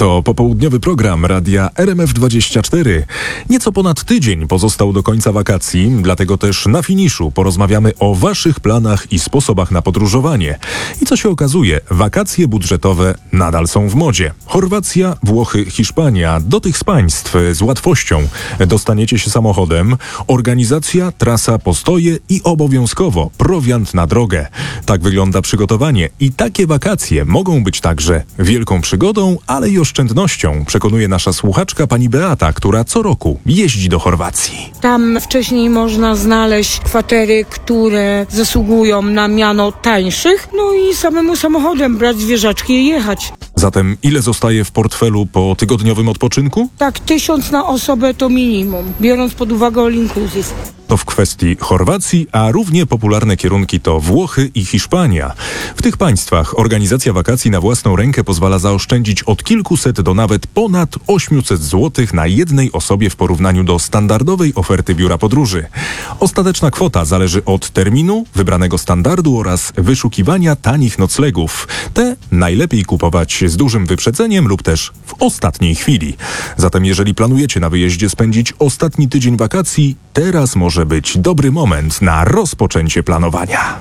To popołudniowy program Radia RMF24. Nieco ponad tydzień pozostał do końca wakacji, dlatego też na finiszu porozmawiamy o Waszych planach i sposobach na podróżowanie. I co się okazuje, wakacje budżetowe nadal są w modzie. Chorwacja, Włochy, Hiszpania. Do tych z Państw z łatwością dostaniecie się samochodem. Organizacja, trasa, postoje i obowiązkowo prowiant na drogę. Tak wygląda przygotowanie i takie wakacje mogą być także wielką przygodą, ale i oszczędnością, przekonuje nasza słuchaczka pani Beata, która co roku jeździ do Chorwacji. Tam wcześniej można znaleźć kwatery, które zasługują na miano tańszych, no i samemu samochodem brać zwierzaczki i jechać. Zatem ile zostaje w portfelu po tygodniowym odpoczynku? Tak, 1000 na osobę to minimum, biorąc pod uwagę all inclusive. To w kwestii Chorwacji, a równie popularne kierunki to Włochy i Hiszpania. W tych państwach organizacja wakacji na własną rękę pozwala zaoszczędzić od kilkuset do nawet ponad 800 zł na jednej osobie w porównaniu do standardowej oferty biura podróży. Ostateczna kwota zależy od terminu, wybranego standardu oraz wyszukiwania tanich noclegów. Te najlepiej kupować z dużym wyprzedzeniem lub też w ostatniej chwili. Zatem jeżeli planujecie na wyjeździe spędzić ostatni tydzień wakacji, teraz może być dobry moment na rozpoczęcie planowania.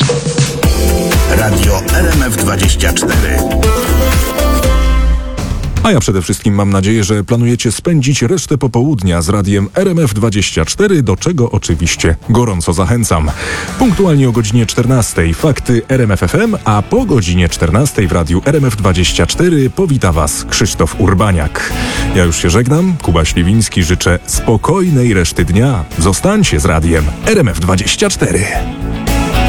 Radio RMF24. A ja przede wszystkim mam nadzieję, że planujecie spędzić resztę popołudnia z radiem RMF24, do czego oczywiście gorąco zachęcam. Punktualnie o godzinie 14 fakty RMF FM, a po godzinie 14 w radiu RMF24 powita Was Krzysztof Urbaniak. Ja już się żegnam, Kuba Śliwiński, życzę spokojnej reszty dnia. Zostańcie z radiem RMF24.